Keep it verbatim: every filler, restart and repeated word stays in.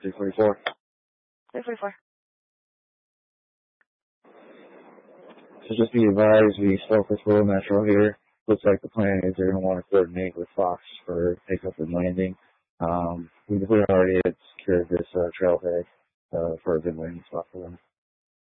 three forty-four. three forty-four. So just be advised, we spoke with Rural Metro here. Looks like the plan is they're going to want to coordinate with Fox for pickup and landing. Um, we, we already had secured this uh, trailhead uh, for a good landing spot for them.